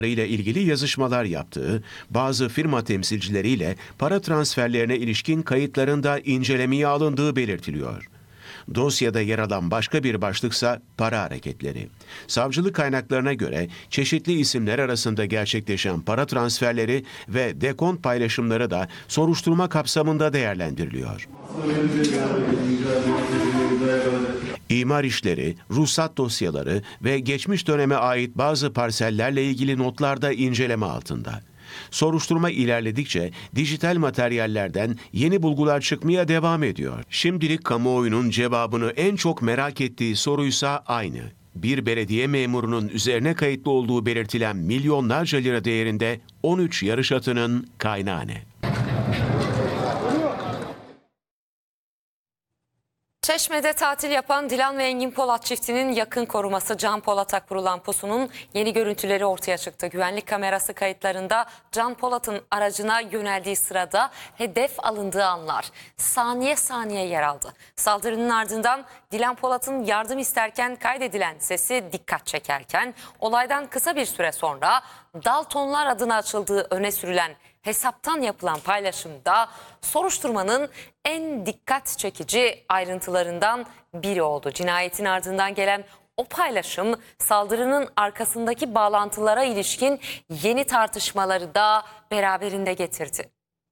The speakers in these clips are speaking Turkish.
ile ilgili yazışmalar yaptığı, bazı firma temsilcileriyle para transferlerine ilişkin kayıtlarında incelemeye alındığı belirtiliyor. Dosyada yer alan başka bir başlıksa para hareketleri. Savcılık kaynaklarına göre çeşitli isimler arasında gerçekleşen para transferleri ve dekont paylaşımları da soruşturma kapsamında değerlendiriliyor. İmar işleri, ruhsat dosyaları ve geçmiş döneme ait bazı parsellerle ilgili notlar da inceleme altında. Soruşturma ilerledikçe dijital materyallerden yeni bulgular çıkmaya devam ediyor. Şimdilik kamuoyunun cevabını en çok merak ettiği soruysa aynı. Bir belediye memurunun üzerine kayıtlı olduğu belirtilen milyonlarca lira değerinde 13 yarış atının kaynağı ne? Çeşme'de tatil yapan Dilan ve Engin Polat çiftinin yakın koruması Can Polat'a kurulan pusunun yeni görüntüleri ortaya çıktı. Güvenlik kamerası kayıtlarında Can Polat'ın aracına yöneldiği sırada hedef alındığı anlar saniye saniye yer aldı. Saldırının ardından Dilan Polat'ın yardım isterken kaydedilen sesi dikkat çekerken olaydan kısa bir süre sonra Daltonlar adına açıldığı öne sürülen hesaptan yapılan paylaşımda soruşturmanın en dikkat çekici ayrıntılarından biri oldu. Cinayetin ardından gelen o paylaşım saldırının arkasındaki bağlantılara ilişkin yeni tartışmaları da beraberinde getirdi.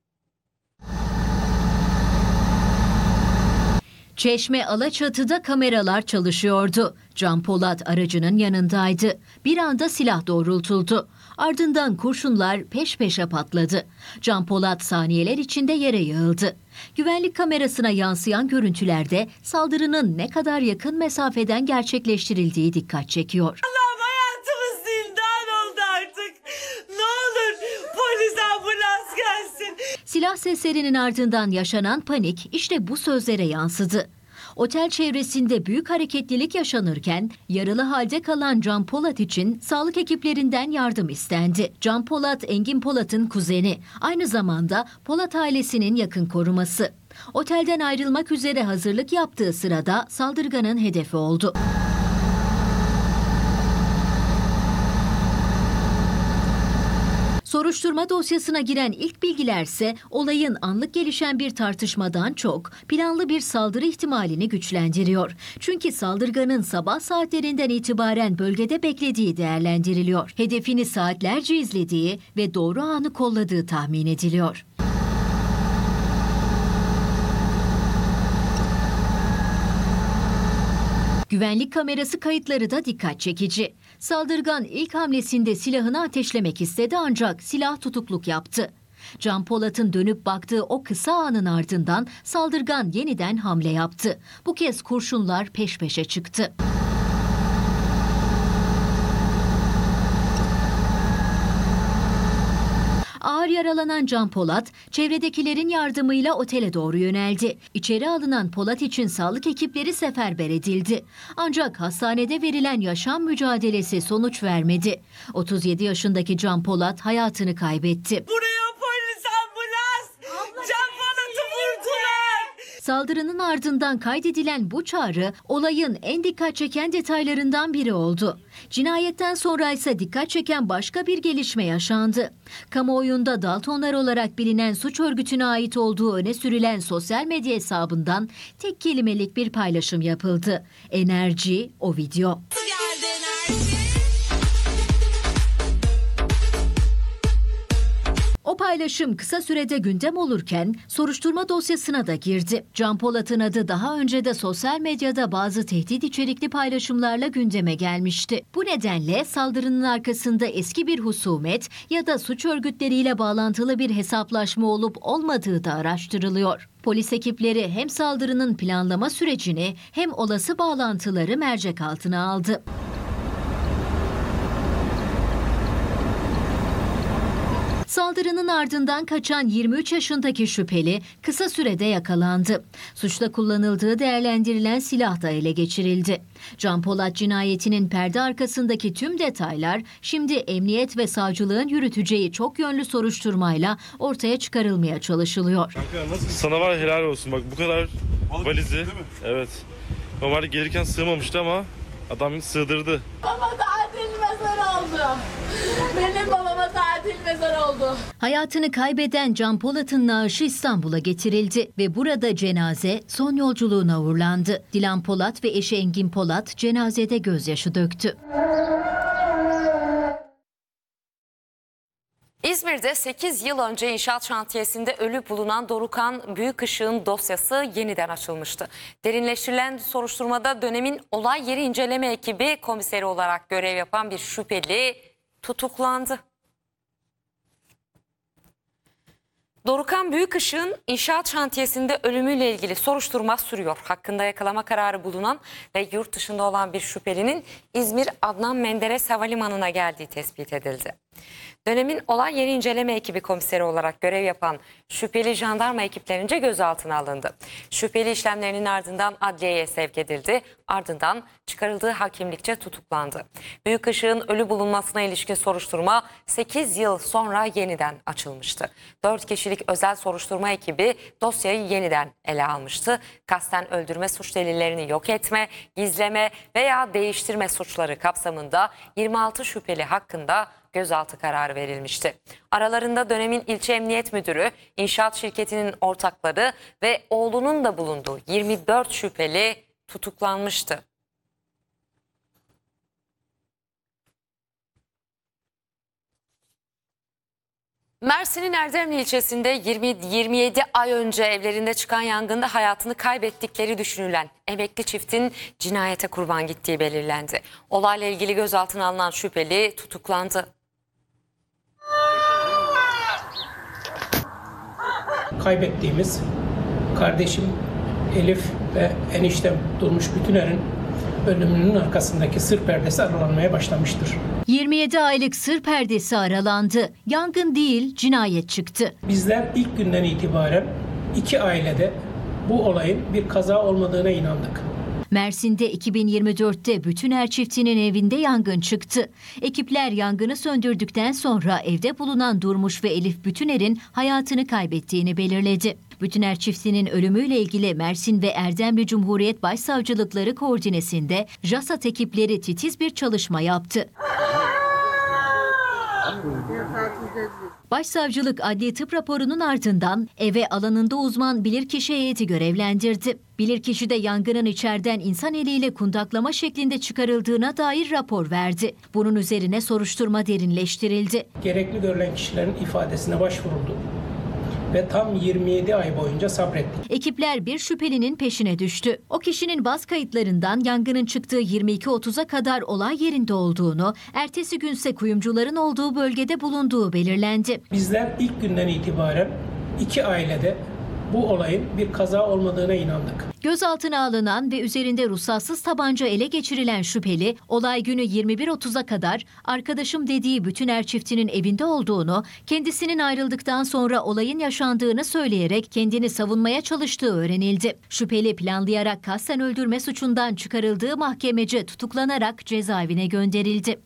Çeşme Alaçatı'da kameralar çalışıyordu. Can Polat aracının yanındaydı. Bir anda silah doğrultuldu. Ardından kurşunlar peş peşe patladı. Can Polat saniyeler içinde yere yığıldı. Güvenlik kamerasına yansıyan görüntülerde saldırının ne kadar yakın mesafeden gerçekleştirildiği dikkat çekiyor. Allah'ım hayatımız zindan oldu artık. Ne olur polis ambulans gelsin. Silah seslerinin ardından yaşanan panik işte bu sözlere yansıdı. Otel çevresinde büyük hareketlilik yaşanırken yaralı halde kalan Can Polat için sağlık ekiplerinden yardım istendi. Can Polat, Engin Polat'ın kuzeni. Aynı zamanda Polat ailesinin yakın koruması. Otelden ayrılmak üzere hazırlık yaptığı sırada saldırganın hedefi oldu. Soruşturma dosyasına giren ilk bilgilerse olayın anlık gelişen bir tartışmadan çok planlı bir saldırı ihtimalini güçlendiriyor. Çünkü saldırganın sabah saatlerinden itibaren bölgede beklediği değerlendiriliyor. Hedefini saatlerce izlediği ve doğru anı kolladığı tahmin ediliyor. Güvenlik kamerası kayıtları da dikkat çekici. Saldırgan ilk hamlesinde silahını ateşlemek istedi ancak silah tutukluk yaptı. Can Polat'ın dönüp baktığı o kısa anın ardından saldırgan yeniden hamle yaptı. Bu kez kurşunlar peş peşe çıktı. Ağır yaralanan Can Polat, çevredekilerin yardımıyla otele doğru yöneldi. İçeri alınan Polat için sağlık ekipleri seferber edildi. Ancak hastanede verilen yaşam mücadelesi sonuç vermedi. 37 yaşındaki Can Polat hayatını kaybetti. Buraya polis ambulans. Can Polat'ı vurdular. Saldırının ardından kaydedilen bu çağrı olayın en dikkat çeken detaylarından biri oldu. Cinayetten sonra ise dikkat çeken başka bir gelişme yaşandı. Kamuoyunda Daltonlar olarak bilinen suç örgütüne ait olduğu öne sürülen sosyal medya hesabından tek kelimelik bir paylaşım yapıldı. Enerji o video. Geldi enerji. O paylaşım kısa sürede gündem olurken soruşturma dosyasına da girdi. Can Polat'ın adı daha önce de sosyal medyada bazı tehdit içerikli paylaşımlarla gündeme gelmişti. Bu nedenle saldırının arkasında eski bir husumet ya da suç örgütleriyle bağlantılı bir hesaplaşma olup olmadığı da araştırılıyor. Polis ekipleri hem saldırının planlama sürecini hem olası bağlantıları mercek altına aldı. Saldırının ardından kaçan 23 yaşındaki şüpheli kısa sürede yakalandı. Suçta kullanıldığı değerlendirilen silah da ele geçirildi. Can Polat cinayetinin perde arkasındaki tüm detaylar şimdi emniyet ve savcılığın yürüteceği çok yönlü soruşturmayla ortaya çıkarılmaya çalışılıyor. Sana var helal olsun bak bu kadar valizi. Evet. Normalde gelirken sığmamıştı ama Adam sığdırdı. Baba tatil mezar oldu. Benim babama tatil mezar oldu. Hayatını kaybeden Can Polat'ın naaşı İstanbul'a getirildi ve burada cenaze son yolculuğuna uğurlandı. Dilan Polat ve eşi Engin Polat cenazede gözyaşı döktü. İzmir'de 8 yıl önce inşaat şantiyesinde ölü bulunan Dorukhan Büyükışık'ın dosyası yeniden açılmıştı. Derinleştirilen soruşturmada dönemin olay yeri inceleme ekibi komiseri olarak görev yapan bir şüpheli tutuklandı. Dorukhan Büyükışık'ın inşaat şantiyesinde ölümüyle ilgili soruşturma sürüyor. Hakkında yakalama kararı bulunan ve yurt dışında olan bir şüphelinin İzmir Adnan Menderes Havalimanı'na geldiği tespit edildi. Dönemin olay yeri inceleme ekibi komiseri olarak görev yapan şüpheli jandarma ekiplerince gözaltına alındı. Şüpheli işlemlerinin ardından adliyeye sevk edildi. Ardından çıkarıldığı hakimlikçe tutuklandı. Büyükışık'ın ölü bulunmasına ilişkin soruşturma 8 yıl sonra yeniden açılmıştı. 4 kişilik özel soruşturma ekibi dosyayı yeniden ele almıştı. Kasten öldürme suç delillerini yok etme, gizleme veya değiştirme suçları kapsamında 26 şüpheli hakkında gözaltı kararı verilmişti. Aralarında dönemin ilçe emniyet müdürü, inşaat şirketinin ortakları ve oğlunun da bulunduğu 24 şüpheli tutuklanmıştı. Mersin'in Erdemli ilçesinde 27 ay önce evlerinde çıkan yangında hayatını kaybettikleri düşünülen emekli çiftin cinayete kurban gittiği belirlendi. Olayla ilgili gözaltına alınan şüpheli tutuklandı. Kaybettiğimiz kardeşim Elif ve eniştem Durmuş Bütüner'in ölümünün arkasındaki sır perdesi aralanmaya başlamıştır. 27 aylık sır perdesi aralandı. Yangın değil, cinayet çıktı. Bizler ilk günden itibaren iki ailede bu olayın bir kaza olmadığına inandık. Mersin'de 2024'te Bütüner çiftinin evinde yangın çıktı. Ekipler yangını söndürdükten sonra evde bulunan Durmuş ve Elif Bütüner'in hayatını kaybettiğini belirledi. Bütüner çiftinin ölümüyle ilgili Mersin ve Erdemli Cumhuriyet Başsavcılıkları koordinesinde JASAT ekipleri titiz bir çalışma yaptı. Başsavcılık adli tıp raporunun ardından eve alanında uzman bilirkişi heyeti görevlendirdi. Bilirkişi de yangının içeriden insan eliyle kundaklama şeklinde çıkarıldığına dair rapor verdi. Bunun üzerine soruşturma derinleştirildi. Gerekli görülen kişilerin ifadesine başvuruldu ve tam 27 ay boyunca sabrettik. Ekipler bir şüphelinin peşine düştü. O kişinin baz kayıtlarından yangının çıktığı 22.30'a kadar olay yerinde olduğunu, ertesi günse kuyumcuların olduğu bölgede bulunduğu belirlendi. Bizler ilk günden itibaren iki ailede bu olayın bir kaza olmadığına inandık. Gözaltına alınan ve üzerinde ruhsatsız tabanca ele geçirilen şüpheli, olay günü 21.30'a kadar arkadaşım dediği Bütüner çiftinin evinde olduğunu, kendisinin ayrıldıktan sonra olayın yaşandığını söyleyerek kendini savunmaya çalıştığı öğrenildi. Şüpheli planlayarak kasten öldürme suçundan çıkarıldığı mahkemece tutuklanarak cezaevine gönderildi.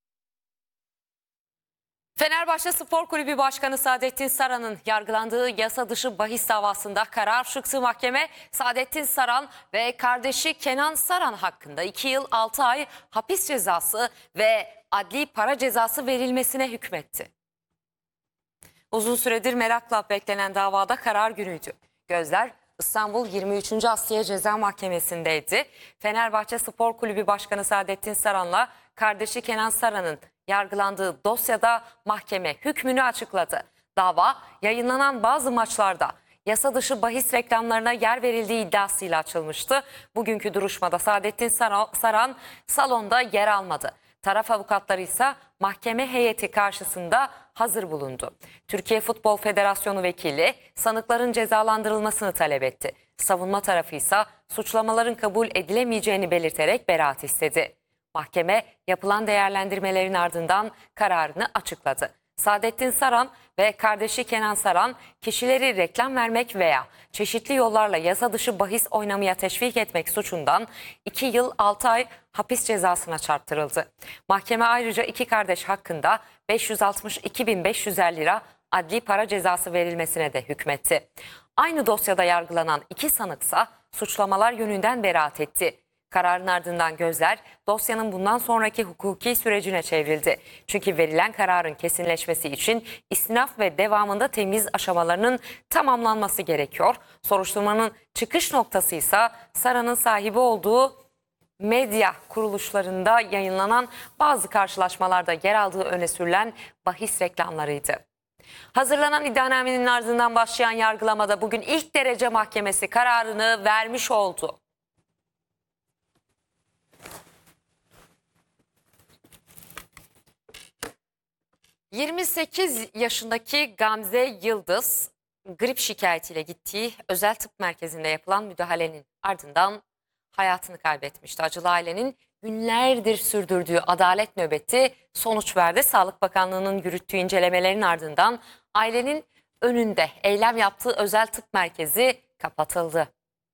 Fenerbahçe Spor Kulübü Başkanı Saadettin Saran'ın yargılandığı yasa dışı bahis davasında karar çıktığı mahkeme Saadettin Saran ve kardeşi Kenan Saran hakkında 2 yıl 6 ay hapis cezası ve adli para cezası verilmesine hükmetti. Uzun süredir merakla beklenen davada karar günüydü. Gözler İstanbul 23. Asliye Ceza Mahkemesi'ndeydi. Fenerbahçe Spor Kulübü Başkanı Saadettin Saran'la kardeşi Kenan Saran'ın yargılandığı dosyada mahkeme hükmünü açıkladı. Dava yayınlanan bazı maçlarda yasa dışı bahis reklamlarına yer verildiği iddiasıyla açılmıştı. Bugünkü duruşmada Saadettin Saran salonda yer almadı. Taraf avukatları ise mahkeme heyeti karşısında hazır bulundu. Türkiye Futbol Federasyonu vekili sanıkların cezalandırılmasını talep etti. Savunma tarafı ise suçlamaların kabul edilemeyeceğini belirterek beraat istedi. Mahkeme yapılan değerlendirmelerin ardından kararını açıkladı. Saadettin Saran ve kardeşi Kenan Saran kişileri reklam vermek veya çeşitli yollarla yasa dışı bahis oynamaya teşvik etmek suçundan 2 yıl 6 ay hapis cezasına çarptırıldı. Mahkeme ayrıca iki kardeş hakkında 562.550 lira adli para cezası verilmesine de hükmetti. Aynı dosyada yargılanan iki sanıksa suçlamalar yönünden beraat etti. Kararın ardından gözler dosyanın bundan sonraki hukuki sürecine çevrildi. Çünkü verilen kararın kesinleşmesi için istinaf ve devamında temiz aşamalarının tamamlanması gerekiyor. Soruşturmanın çıkış noktası ise Sara'nın sahibi olduğu medya kuruluşlarında yayınlanan bazı karşılaşmalarda yer aldığı öne sürülen bahis reklamlarıydı. Hazırlanan iddianamenin ardından başlayan yargılamada bugün ilk derece mahkemesi kararını vermiş oldu. ...28 yaşındaki Gamze Yıldız grip şikayetiyle gittiği özel tıp merkezinde yapılan müdahalenin ardından hayatını kaybetmişti. Acılı ailenin günlerdir sürdürdüğü adalet nöbeti sonuç verdi. Sağlık Bakanlığı'nın yürüttüğü incelemelerin ardından ailenin önünde eylem yaptığı özel tıp merkezi kapatıldı.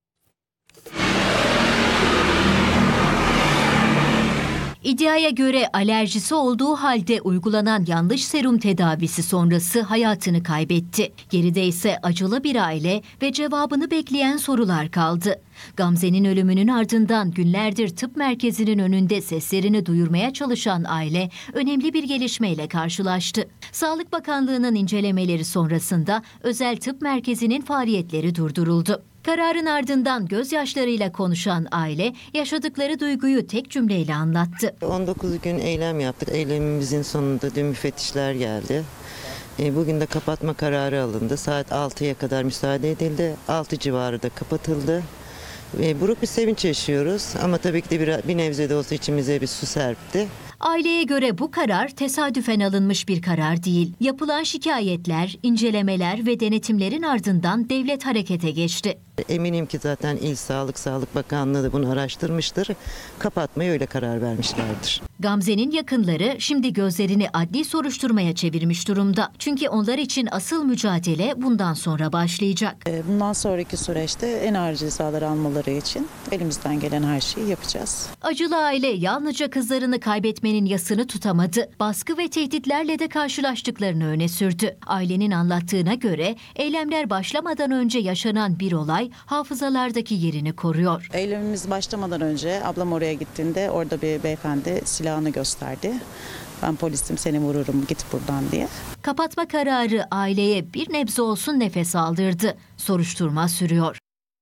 İddiaya göre alerjisi olduğu halde uygulanan yanlış serum tedavisi sonrası hayatını kaybetti. Geride ise acılı bir aile ve cevabını bekleyen sorular kaldı. Gamze'nin ölümünün ardından günlerdir tıp merkezinin önünde seslerini duyurmaya çalışan aile önemli bir gelişmeyle karşılaştı. Sağlık Bakanlığı'nın incelemeleri sonrasında özel tıp merkezinin faaliyetleri durduruldu. Kararın ardından gözyaşlarıyla konuşan aile yaşadıkları duyguyu tek cümleyle anlattı. 19 gün eylem yaptık. Eylemimizin sonunda dün müfettişler geldi. Bugün de kapatma kararı alındı. Saat 6'ya kadar müsaade edildi. 6 civarı da kapatıldı. Buruk bir sevinç yaşıyoruz ama tabii ki de bir nebze de olsa içimize bir su serpti. Aileye göre bu karar tesadüfen alınmış bir karar değil. Yapılan şikayetler, incelemeler ve denetimlerin ardından devlet harekete geçti. Eminim ki zaten İl Sağlık Bakanlığı da bunu araştırmıştır. Kapatmaya öyle karar vermişlerdir. Gamze'nin yakınları şimdi gözlerini adli soruşturmaya çevirmiş durumda. Çünkü onlar için asıl mücadele bundan sonra başlayacak. Bundan sonraki süreçte en ağır cezaları almaları için elimizden gelen her şeyi yapacağız. Acılı aile yalnızca kızlarını kaybetmenin yasını tutamadı. Baskı ve tehditlerle de karşılaştıklarını öne sürdü. Ailenin anlattığına göre eylemler başlamadan önce yaşanan bir olay hafızalardaki yerini koruyor. Eylemimiz başlamadan önce ablam oraya gittiğinde orada bir beyefendi silahını gösterdi. Ben polisim, seni vururum, git buradan diye. Kapatma kararı aileye bir nebze olsun nefes aldırdı. Soruşturma sürüyor.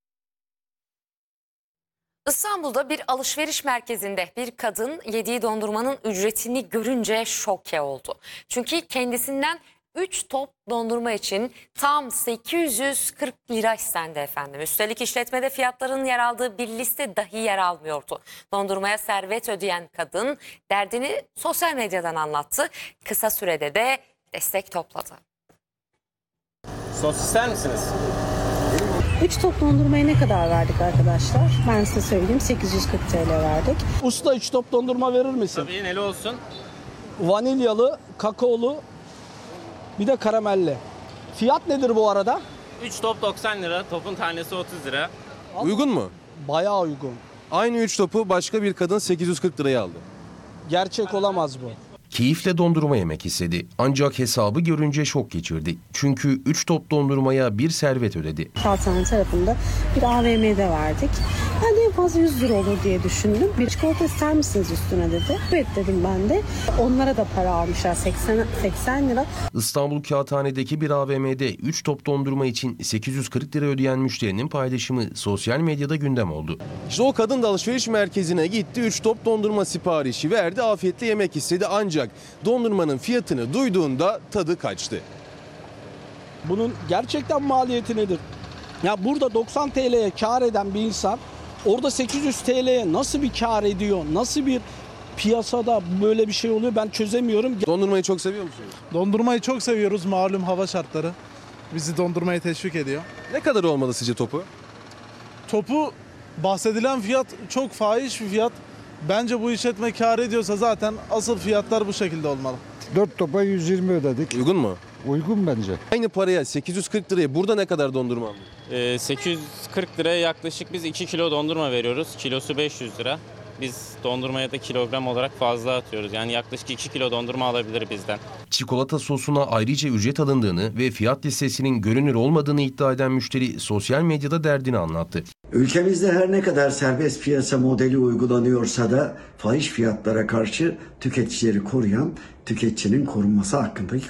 İstanbul'da bir alışveriş merkezinde bir kadın yediği dondurmanın ücretini görünce şoke oldu. Çünkü kendisinden 3 top dondurma için tam 840 lira istendi efendim. Üstelik işletmede fiyatların yer aldığı bir liste dahi yer almıyordu. Dondurmaya servet ödeyen kadın derdini sosyal medyadan anlattı. Kısa sürede de destek topladı. Sos ister misiniz? 3 top dondurmaya ne kadar verdik arkadaşlar? Ben size söyleyeyim, 840 TL verdik. Usta 3 top dondurma verir misin? Tabii, neli olsun? Vanilyalı, kakaolu, bir de karamelli. Fiyat nedir bu arada? 3 top 90 lira, topun tanesi 30 lira. Uygun mu? Bayağı uygun. Aynı 3 topu başka bir kadın 840 liraya aldı. Gerçek olamaz bu. Keyifle dondurma yemek istedi. Ancak hesabı görünce şok geçirdi. Çünkü 3 top dondurmaya bir servet ödedi. Kağıthane tarafında bir AVM'de verdik. Ben de en fazla 100 lira olur diye düşündüm. Bir çikolata ister misiniz üstüne dedi. Evet dedim ben de. Onlara da para almışlar 80 lira. İstanbul Kağıthane'deki bir AVM'de 3 top dondurma için 840 lira ödeyen müşterinin paylaşımı sosyal medyada gündem oldu. İşte o kadın da alışveriş merkezine gitti, 3 top dondurma siparişi verdi, afiyetle yemek istedi ancak dondurmanın fiyatını duyduğunda tadı kaçtı. Bunun gerçekten maliyeti nedir? Ya burada 90 TL'ye kar eden bir insan orada 800 TL'ye nasıl bir kar ediyor? Nasıl bir piyasada böyle bir şey oluyor ben çözemiyorum. Dondurmayı çok seviyor musunuz? Dondurmayı çok seviyoruz. Malum hava şartları bizi dondurmaya teşvik ediyor. Ne kadar olmalı sizce topu? Topu bahsedilen fiyat çok fahiş bir fiyat. Bence bu işletme kar ediyorsa zaten asıl fiyatlar bu şekilde olmalı. 4 topa 120 ödedik. Uygun mu? Uygun bence. Aynı paraya 840 liraya burada ne kadar dondurma aldın? 840 liraya yaklaşık biz 2 kilo dondurma veriyoruz. Kilosu 500 lira. Biz dondurmaya da kilogram olarak fazla atıyoruz. Yani yaklaşık 2 kilo dondurma alabilir bizden. Çikolata sosuna ayrıca ücret alındığını ve fiyat listesinin görünür olmadığını iddia eden müşteri sosyal medyada derdini anlattı. Ülkemizde her ne kadar serbest piyasa modeli uygulanıyorsa da fahiş fiyatlara karşı tüketicileri koruyan tüketicinin korunması hakkındaki